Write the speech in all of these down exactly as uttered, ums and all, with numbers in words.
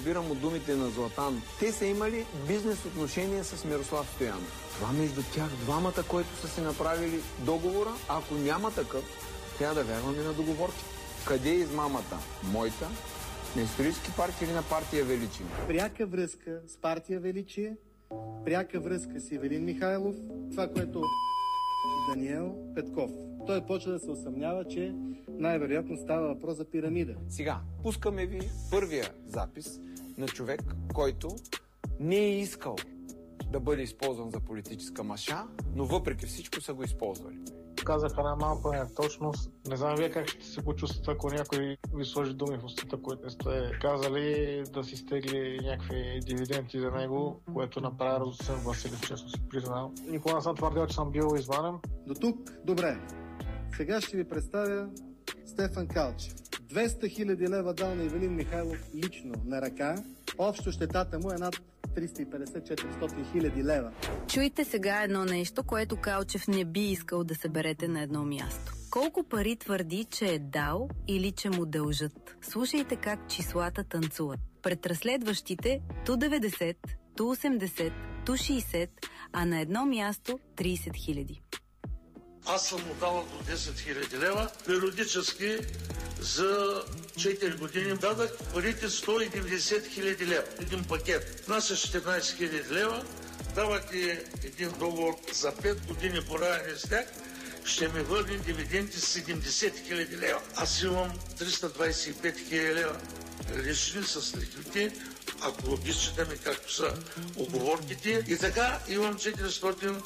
разбирам от думите на Златан, те са имали бизнес отношения с Мирослав Стоянов. Това между тях двамата, които са си направили договора, ако няма такъв, трябва да вярваме на договорки. Къде е измамата? Моята? На Исторически парк или на партия Величие? Пряка връзка с партия Величие, пряка връзка с Ивелин Михайлов, това, което Даниел Петков. Той почва да се усъмнява, че най-вероятно става въпрос за пирамида. Сега, пускаме ви първия запис на човек, който не е искал да бъде използван за политическа маша, но въпреки всичко са го използвали. Казах една малка неточност. Не знам вие как ще се почувствате, ако някой ви сложи думи в устата, които сте казали, да си стегли някакви дивиденти за него, което направи Радостин Василев, честно си признал. Никога не съм твърдял, че съм бил изваден. До тук добре. Сега ще ви представя Стефан Калчев. двеста хиляди лева дал на Ивелин Михайлов лично на ръка. Общо щетата му е над триста и петдесет до четиристотин хиляди лева. Чуйте сега едно нещо, което Калчев не би искал да съберете на едно място. Колко пари твърди, че е дал или че му дължат? Слушайте как числата танцуват. Пред разследващите ту деветдесет, ту осемдесет, ту шейсет, а на едно място трийсет хиляди. Аз съм му дала до десет хиляди лева. Периодически за четири години дадах парите сто и деветдесет хиляди лева. Един пакет. Нася четиринайсет хиляди лева. Давате един договор за пет години боравене с тях. Ще ми върне дивиденти с седемдесет хиляди лева. Аз имам триста двайсет и пет хиляди лева. Лични с лихвите, ако изчитаме както са уговорките. И така имам четиристотин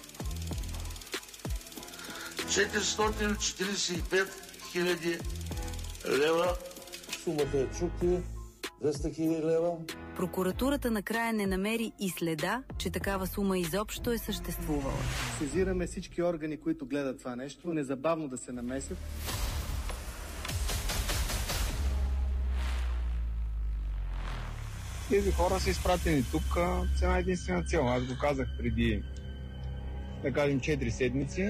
четиристотин четирийсет и пет хиляди лева. Сумата е чуки, двеста хиляди лева. Прокуратурата накрая не намери и следа, че такава сума изобщо е съществувала. Сезираме всички органи, които гледат това нещо, незабавно да се намесят. Тези хора са изпратени тук с една единствена цел. Аз го казах преди, да кажем, четири седмици.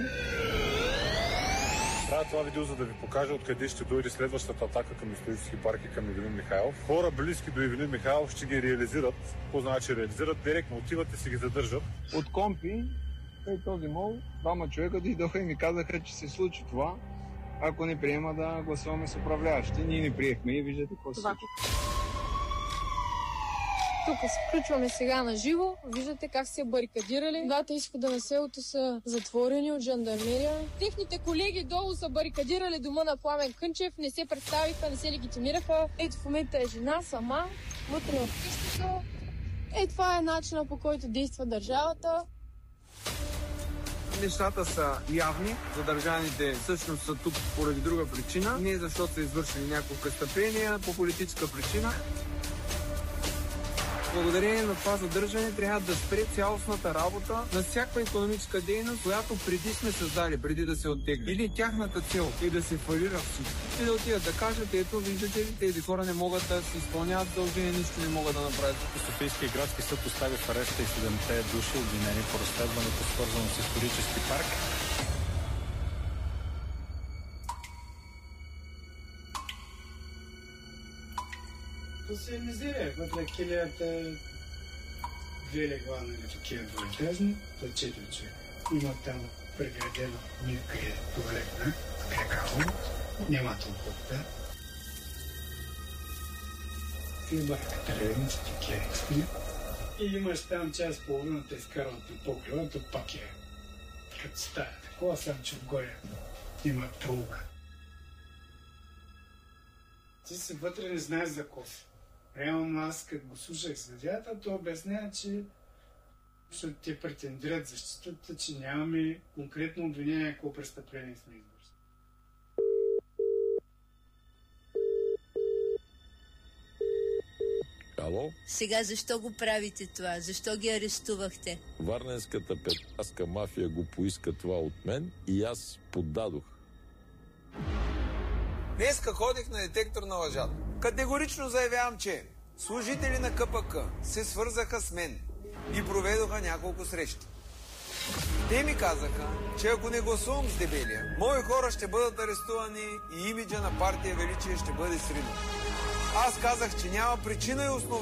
Правя това видео, за да ви покажа откъде ще дойде следващата атака към Исторически парк и към Ивелин Михайлов. Хора близки до Ивелин Михайлов ще ги реализират. Какво значи реализират? Директно отиват и си ги задържат. От Компи, и този мол, двама човека дойдоха и ми казаха, че се случи това. Ако не приема да гласуваме с управляващи, ние не приехме и виждате какво се случи. Тук се включваме сега на живо. Виждате как се барикадирали. Двата изхода на селото са затворени от жандармерия. Техните колеги долу са барикадирали дома на Пламен Кънчев. Не се представиха, не се легитимираха. Ето в момента е жена сама, вътре в къщата. Е, това е начинът, по който действа държавата. Нещата са явни. Задържаните всъщност са тук поради друга причина. Не защото са извършили някакво престъпление, по политическа причина. Благодарение на това задържане трябва да спре цялостната работа на всяка икономическа дейност, която преди сме създали, преди да се оттегли. Или тяхната цел е да се фалира всичко. И да отидат да кажат, ето, виждате ли, тези хора не могат да се изпълняват задължения, нищо не могат да направят. Софийския градски съд остави в ареста и седемте души, обвинени по разследването, свързано с Исторически парк. То се мизерия, вътре килията две легла, нали, такива двоетажни, по четири човека. Има там преградено милка и туалетна, крекало, няма толкова. Има каталерница, такива експли. И имаш там час половина, те изкарват на покрива, то пак е като стая. Такова съм, че отгоре има трулка. Ти си вътре не знаеш за кофе. Реално аз, като го слушах съдията, то обяснява, че защото те претендират защитата, че нямаме конкретно обвинение, какво престъпление сме извършили. Ало? Сега защо го правите това? Защо ги арестувахте? Варненската петаска мафия го поиска това от мен и аз поддадох. Днеска ходих на детектор на лъжата. Категорично заявявам, че служители на КПК се свързаха с мен и проведоха няколко срещи. Те ми казаха, че ако не гласувам с Дебелия, мои хора ще бъдат арестувани и имиджа на партия Величие ще бъде сринат. Аз казах, че няма причина и основание